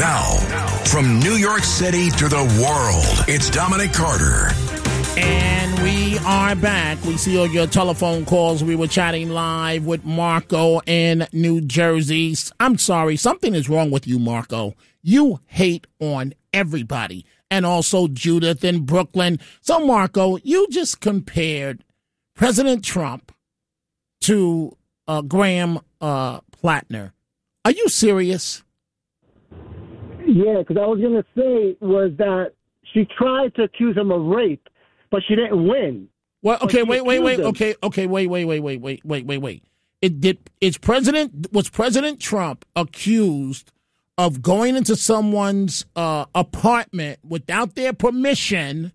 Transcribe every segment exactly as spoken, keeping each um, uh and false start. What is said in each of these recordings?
Now, from New York City to the world, it's Dominic Carter. And we are back. We see all your telephone calls. We were chatting live with Marco in New Jersey. I'm sorry, something is wrong with you, Marco. You hate on everybody. And also Judith in Brooklyn. So, Marco, you just compared President Trump to uh, Graham uh, Plattner. Are you serious? Yeah, because I was going to say was that she tried to accuse him of rape, but she didn't win. Well, okay, wait, wait, wait, him. okay, okay, wait, wait, wait, wait, wait, wait, wait, wait. It did. It's President was President Trump accused of going into someone's uh, apartment without their permission,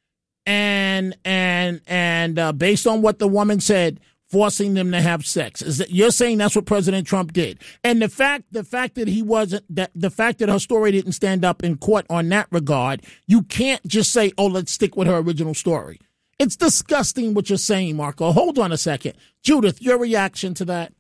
and and and uh, based on what the woman said, forcing them to have sex. Is that, you're saying that's what President Trump did? And the fact the fact that he wasn't that the fact that her story didn't stand up in court on that regard, you can't just say, "Oh, let's stick with her original story." It's disgusting what you're saying, Marco. Hold on a second, Judith. Your reaction to that?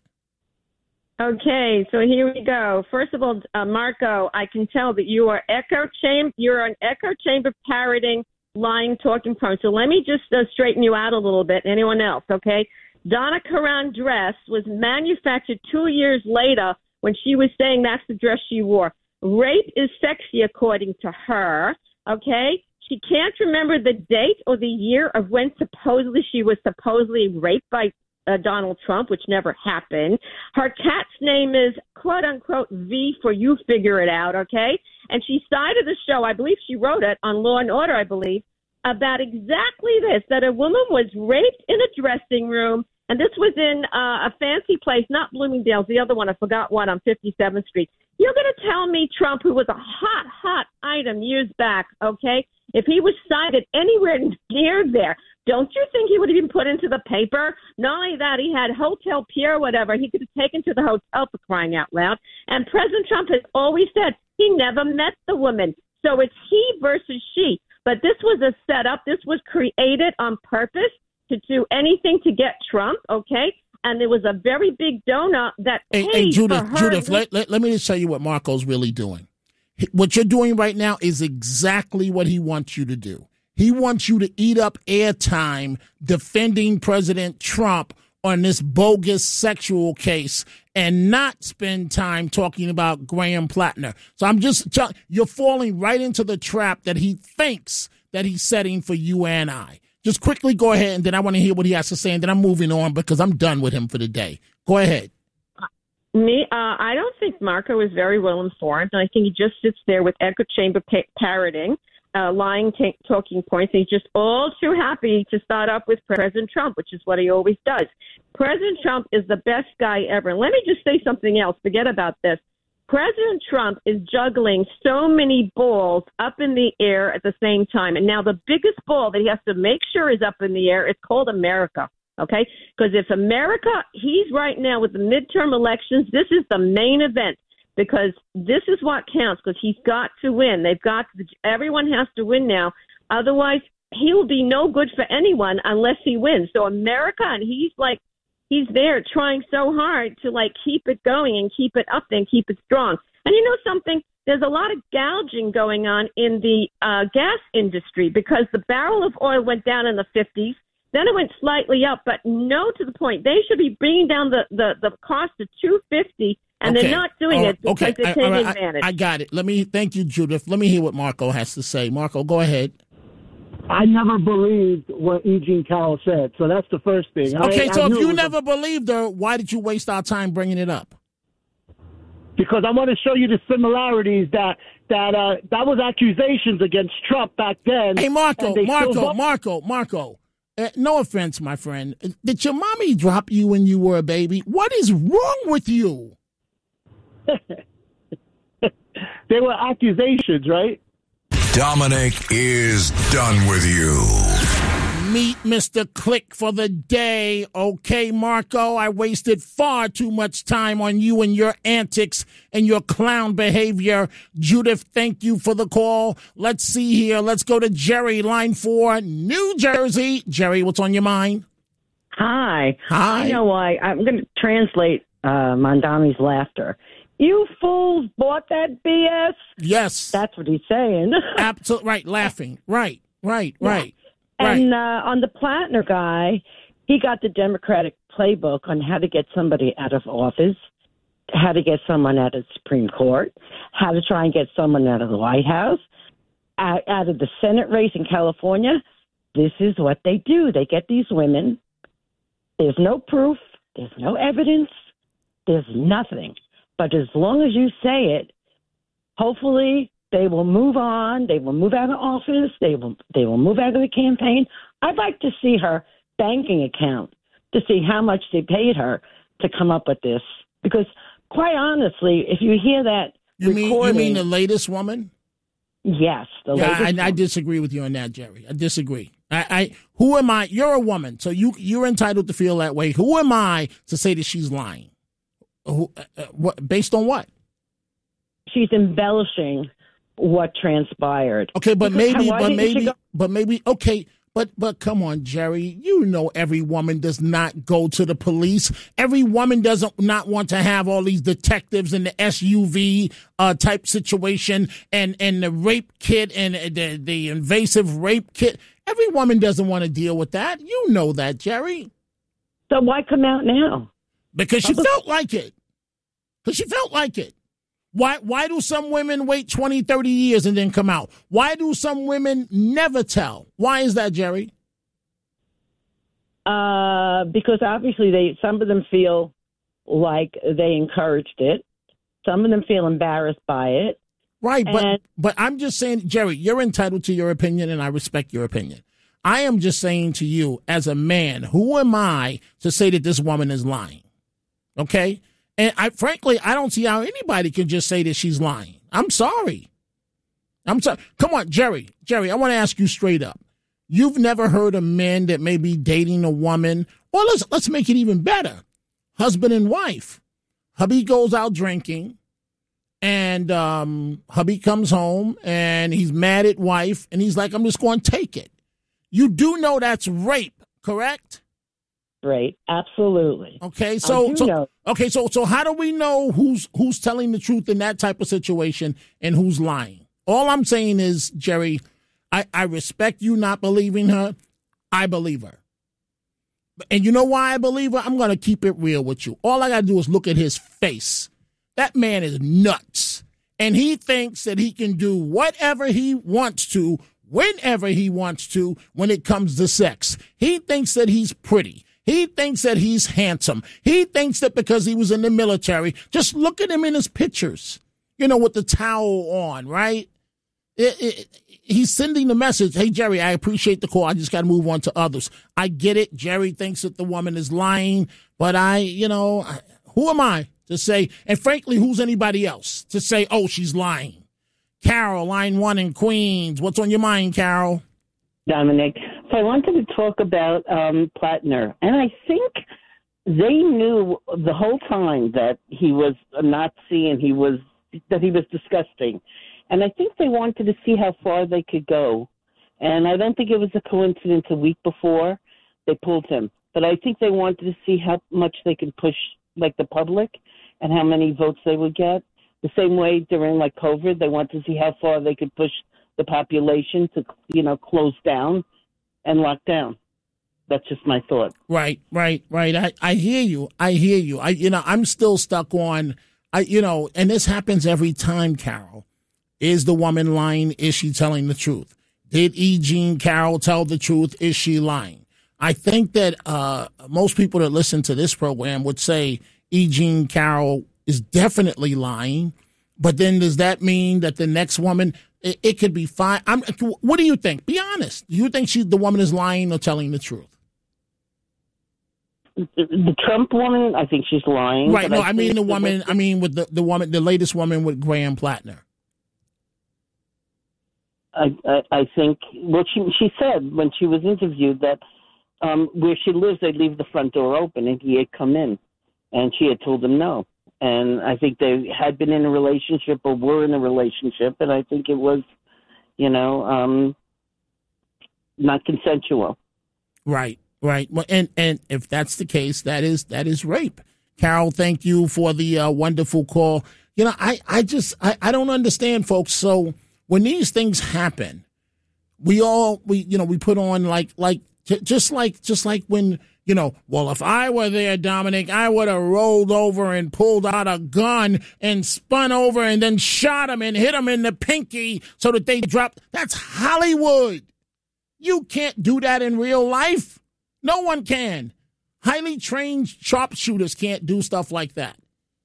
Okay, so here we go. First of all, uh, Marco, I can tell that you are echo chamber. You're an echo chamber parroting, lying, talking point. So let me just uh, straighten you out a little bit. Anyone else? Okay. Donna Karan dress was manufactured two years later when she was saying that's the dress she wore. Rape is sexy, according to her. Okay. She can't remember the date or the year of when supposedly she was supposedly raped by Uh, Donald Trump, which never happened. Her cat's name is quote unquote V for you figure it out, okay? And she cited the show, I believe she wrote it on Law and Order, I believe, about exactly this, that a woman was raped in a dressing room, and this was in uh, a fancy place, not Bloomingdale's, the other one, I forgot what, on fifty-seventh Street. You're going to tell me Trump, who was a hot, hot item years back, okay, if he was cited anywhere near there, don't you think he would have been put into the paper? Not only that, he had Hotel Pierre, whatever. He could have taken to the hotel, for crying out loud. And President Trump has always said he never met the woman. So it's he versus she. But this was a setup. This was created on purpose to do anything to get Trump, okay? And there was a very big donor that paid hey, hey, Judith, for her. Judith, let, let, let me just tell you what Marco's really doing. What you're doing right now is exactly what he wants you to do. He wants you to eat up airtime defending President Trump on this bogus sexual case and not spend time talking about Graham Plattner. So I'm just telling you're falling right into the trap that he thinks that he's setting for you and I. Just quickly go ahead, and then I want to hear what he has to say, and then I'm moving on because I'm done with him for the day. Go ahead. Me, uh, I don't think Marco is very well informed, and I think he just sits there with echo chamber pa- parroting. Uh, lying, t- talking points. He's just all too happy to start up with President Trump, which is what he always does. President Trump is the best guy ever. And let me just say something else. Forget about this. President Trump is juggling so many balls up in the air at the same time. And now the biggest ball that he has to make sure is up in the air, it's called America. Okay? Because if America, he's right now with the midterm elections, this is the main event. Because this is what counts, because he's got to win. They've got to, everyone has to win now. Otherwise, he will be no good for anyone unless he wins. So America, and he's like, he's there trying so hard to like keep it going and keep it up and keep it strong. And you know something? There's a lot of gouging going on in the uh, gas industry because the barrel of oil went down in the fifties. Then it went slightly up, but no to the point. They should be bringing down the, the, the cost to two fifty. And okay. they're not doing uh, it because okay. they're I, taking right. advantage. I, I got it. Let me thank you, Judith. Let me hear what Marco has to say. Marco, go ahead. I never believed what E. Jean Carroll said, so that's the first thing. Okay, I, so I if you a, never believed her, why did you waste our time bringing it up? Because I want to show you the similarities that that uh, that was accusations against Trump back then. Hey, Marco, Marco, still... Marco, Marco. Uh, no offense, my friend. Did your mommy drop you when you were a baby? What is wrong with you? They were accusations, right? Dominic is done with you. Meet Mister Click for the day. Okay, Marco, I wasted far too much time on you and your antics and your clown behavior. Judith, thank you for the call. Let's see here. Let's go to Jerry, line four, New Jersey. Jerry, what's on your mind? Hi. Hi. I know why. I'm going to translate uh, Mondami's laughter. You fools bought that B S? Yes. That's what he's saying. Absolutely right. Laughing. Right. Right. Yeah. Right. And right. uh, on the Plattner guy, he got the Democratic playbook on how to get somebody out of office, how to get someone out of the Supreme Court, how to try and get someone out of the White House, out, out of the Senate race in California. This is what they do. They get these women. There's no proof. There's no evidence. There's nothing. But as long as you say it, hopefully they will move on. They will move out of office. They will they will move out of the campaign. I'd like to see her banking account to see how much they paid her to come up with this. Because quite honestly, if you hear that you mean recording, you mean the latest woman? Yes, the yeah, latest. I, I disagree with you on that, Jerry. I disagree. I, I who am I? You're a woman, so you you're entitled to feel that way. Who am I to say that she's lying? Who, uh, what, based on what? She's embellishing what transpired. Okay, but Because maybe, why but didn't she maybe, go- but maybe. Okay, but but come on, Jerry. You know every woman does not go to the police. Every woman doesn't not want to have all these detectives in the S U V uh, type situation and and the rape kit and the the invasive rape kit. Every woman doesn't want to deal with that. You know that, Jerry. So why come out now? Because she felt like it. Because she felt like it. Why Why do some women wait twenty, thirty years and then come out? Why do some women never tell? Why is that, Jerry? Uh, because obviously they some of them feel like they encouraged it. Some of them feel embarrassed by it. Right, but And- but I'm just saying, Jerry, you're entitled to your opinion, and I respect your opinion. I am just saying to you, as a man, who am I to say that this woman is lying? Okay? And I frankly, I don't see how anybody can just say that she's lying. I'm sorry. I'm sorry. Come on, Jerry. Jerry, I want to ask you straight up. You've never heard of men that may be dating a woman, or let's let's make it even better. Husband and wife. Hubby goes out drinking, and um, hubby comes home, and he's mad at wife, and he's like, I'm just going to take it. You do know that's rape, correct? Right, absolutely. Okay, so, I do so know. okay, so so how do we know who's who's telling the truth in that type of situation and who's lying? All I'm saying is, Jerry, I, I respect you not believing her. I believe her. And you know why I believe her? I'm going to keep it real with you. All I got to do is look at his face. That man is nuts. And he thinks that he can do whatever he wants to, whenever he wants to, when it comes to sex. He thinks that he's pretty. He thinks that he's handsome. He thinks that because he was in the military, just look at him in his pictures, you know, with the towel on, right? It, it, he's sending the message, hey, Jerry, I appreciate the call. I just got to move on to others. I get it. Jerry thinks that the woman is lying, but I, you know, who am I to say, and frankly, who's anybody else to say, oh, she's lying? Carol, line one in Queens. What's on your mind, Carol? Dominic. So I wanted to talk about um, Plattner, and I think they knew the whole time that he was a Nazi and he was that he was disgusting, and I think they wanted to see how far they could go. And I don't think it was a coincidence. A week before they pulled him, but I think they wanted to see how much they could push, like the public, and how many votes they would get. The same way during like COVID, they wanted to see how far they could push the population to, you know, close down and lock down. That's just my thought. Right, right, right. I, I hear you. I hear you. I, you know, I'm still stuck on, I, you know, and this happens every time, Carol. Is the woman lying? Is she telling the truth? Did E. Jean Carroll tell the truth? Is she lying? I think that uh, most people that listen to this program would say E. Jean Carroll is definitely lying. But then does that mean that the next woman, it, it could be fine? I'm, what do you think? Be honest. Do you think she, the woman is lying or telling the truth? The Trump woman, I think she's lying. Right. No, I, I mean the the woman. rest- I mean with the, the woman, the latest woman with Graham Plattner. I, I, I think, well, she, she said when she was interviewed that um, where she lives, they leave the front door open, and he had come in, and she had told him no. And I think they had been in a relationship or were in a relationship, and I think it was, you know, um, not consensual. Right, right. Well, and and if that's the case, that is that is rape. Carol, thank you for the uh, wonderful call. You know, I, I just, I, I don't understand, folks. So when these things happen, we all, we, you know, we put on like, like, just like, just like when, you know, well, if I were there, Dominic, I would have rolled over and pulled out a gun and spun over and then shot him and hit him in the pinky so that they dropped. That's Hollywood. You can't do that in real life. No one can. Highly trained sharpshooters can't do stuff like that.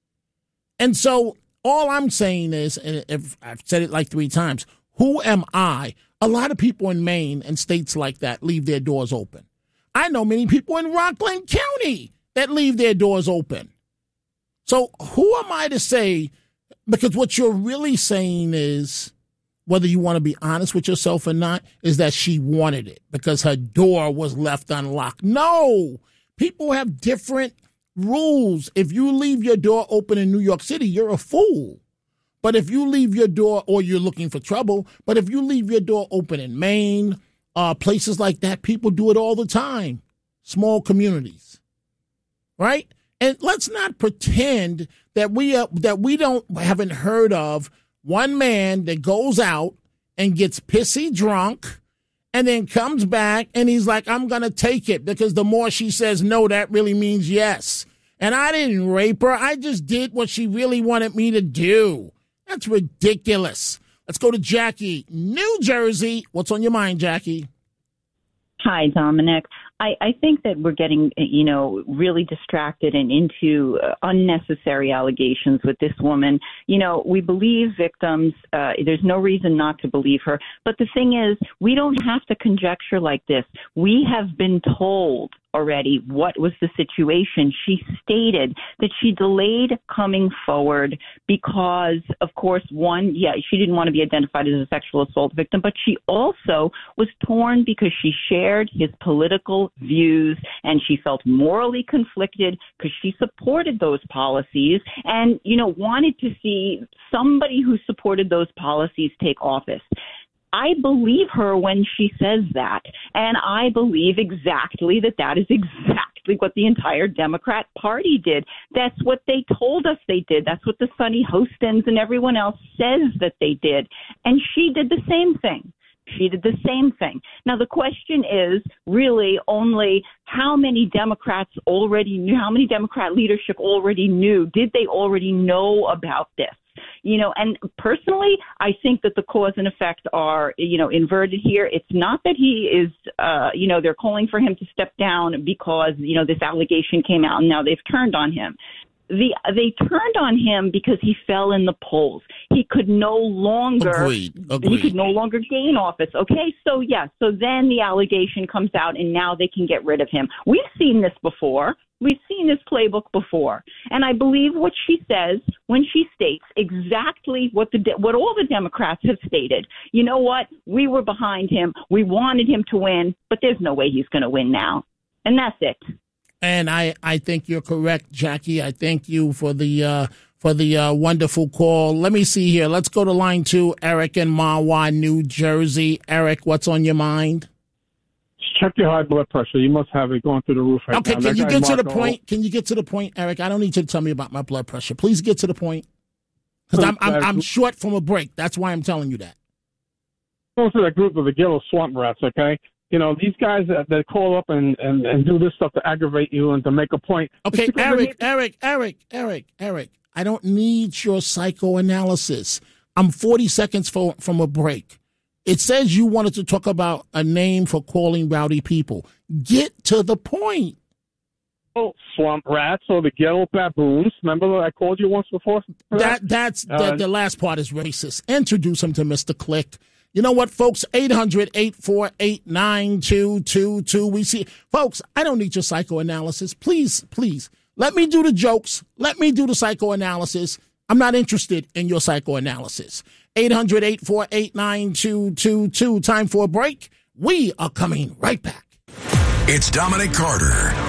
And so all I'm saying is, and if I've said it like three times, who am I? A lot of people in Maine and states like that leave their doors open. I know many people in Rockland County that leave their doors open. So who am I to say? Because what you're really saying is, whether you want to be honest with yourself or not, is that she wanted it because her door was left unlocked. No, people have different rules. If you leave your door open in New York City, you're a fool. But if you leave your door, or you're looking for trouble, but if you leave your door open in Maine, Uh, places like that, people do it all the time. Small communities, right? And let's not pretend that we uh, that we don't haven't heard of one man that goes out and gets pissy drunk and then comes back and he's like, I'm going to take it because the more she says no, that really means yes. And I didn't rape her. I just did what she really wanted me to do. That's ridiculous. Let's go to Jackie, New Jersey. What's on your mind, Jackie? Hi, Dominic. I, I think that we're getting, you know, really distracted and into uh, unnecessary allegations with this woman. You know, we believe victims. Uh, there's no reason not to believe her. But the thing is, we don't have to conjecture like this. We have been told already what was the situation. She stated that she delayed coming forward because, of course, one, yeah, she didn't want to be identified as a sexual assault victim, but she also was torn because she shared his political views and she felt morally conflicted because she supported those policies and, you know, wanted to see somebody who supported those policies take office. I believe her when she says that, and I believe exactly that that is exactly what the entire Democrat Party did. That's what they told us they did. That's what the Sunny Hostins and everyone else says that they did, and she did the same thing. She did the same thing. Now, the question is really only how many Democrats already knew, how many Democrat leadership already knew, did they already know about this? You know, and personally, I think that the cause and effect are, you know, inverted here. It's not that he is, uh, you know, they're calling for him to step down because, you know, this allegation came out and now they've turned on him. The, they turned on him because he fell in the polls. He could no longer, Agreed. Agreed. he could no longer gain office. Okay, so yeah, so then the allegation comes out and now they can get rid of him. We've seen this before. We've seen this playbook before, and I believe what she says when she states exactly what the what all the Democrats have stated. You know what? We were behind him. We wanted him to win, but there's no way he's going to win now, and that's it. And I, I think you're correct, Jackie. I thank you for the uh, for the uh, wonderful call. Let me see here. Let's go to line two. Eric in Mahwah, New Jersey. Eric, what's on your mind? Check your high blood pressure. You must have it going through the roof right okay, now. Okay, can you get Marco, to the point? Can you get to the point, Eric? I don't need you to tell me about my blood pressure. Please get to the point. Because I'm, I'm I'm short from a break. That's why I'm telling you that. Go to that group of the Gillis swamp rats, okay? You know, these guys that, that call up and, and, and do this stuff to aggravate you and to make a point. Okay, Eric, Eric, Eric, Eric, Eric, I don't need your psychoanalysis. I'm forty seconds for, from a break. It says you wanted to talk about a name for calling rowdy people. Get to the point. Oh, swamp rats or the ghetto baboons. Remember that I called you once before? That That's uh, the, the last part is racist. Introduce him to Mister Click. You know what, folks? eight hundred, eight four eight, nine two two two. We see. Folks, I don't need your psychoanalysis. Please, please, let me do the jokes. Let me do the psychoanalysis. I'm not interested in your psychoanalysis. eight hundred, eight four eight, nine two two two. Time for a break. We are coming right back. It's Dominic Carter